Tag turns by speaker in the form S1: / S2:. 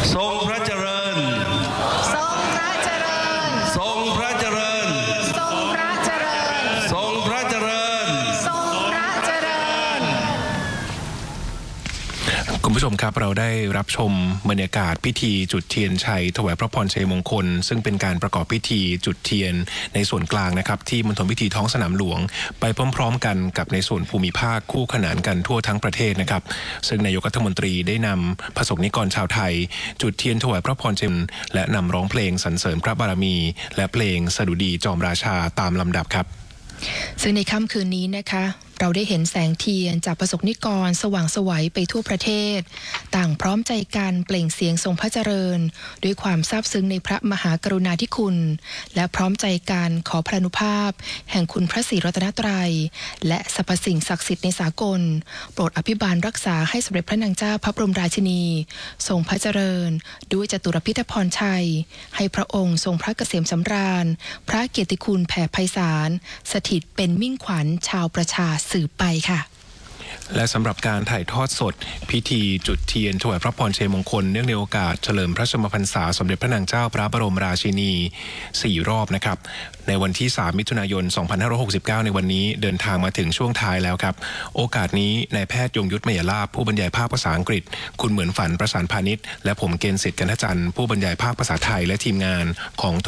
S1: ทรงพระเจริญ
S2: ทรงพระเจริญ
S1: ทรงพระเจริญ
S2: ทรงพระเจริญ
S1: ทรงพระเจริญ
S2: ทรงพระเจริญ
S3: คุณผู้ชมครับเราได้รับชมบรรยากาศพิธีจุดเทียนชัยถวายพระพรชัยมงคลซึ่งเป็นการประกอบพิธีจุดเทียนในส่วนกลางนะครับที่มณฑลพิธีท้องสนามหลวงไปพร้อมๆกันกับในส่วนภูมิภาคคู่ขนานกันทั่วทั้งประเทศนะครับซึ่งนายกรัฐมนตรีได้นำประสบนิกรชาวไทยจุดเทียนถวายพระพรชัยและนำร้องเพลงสรรเสริญพระบารมีและเพลงสดุดีจอมราชาตามลำดับครับ
S4: ซึ่งในค่ำคืนนี้นะคะเราได้เห็นแสงเทียนจากประสบนิกรสว่างไสวไปทั่วประเทศต่างพร้อมใจกันเปล่งเสียงทรงพระเจริญด้วยความซาบซึ้งในพระมหากรุณาธิคุณและพร้อมใจกันขอพระอนุภาพแห่งคุณพระศรีรัตนตรัยและสรรพสิ่งศักดิ์สิทธิ์ในสากลโปรดอภิบาลรักษาให้สมเด็จพระนางเจ้าพระบรมราชินีทรงพระเจริญด้วยจตุรพิธพรชัยให้พระองค์ทรงพระเกษมสำราญพระเกียรติคุณแผ่ไพศาลสถิตเป็นมิ่งขวัญชาวประชาสืบไปค่ะ
S3: และสำหรับการถ่ายทอดสดพิธีจุดเทียนถวายพระพรชัยมงคลเนื่องในโอกาสเฉลิมพระชนมพรรษาสมเด็จพระนางเจ้าพระบรมราชินี4 รอบนะครับในวันที่3 มิถุนายน 2569ในวันนี้เดินทางมาถึงช่วงท้ายแล้วครับโอกาสนี้นายแพทย์ยงยุทธมยลาภผู้บรรยายภาคภาษาอังกฤษคุณเหมือนฝันประสานพาณิชย์และผมเกณฑ์สิทธิ์กันทจันทร์ผู้บรรยายภาคภาษาไทยและทีมงานของ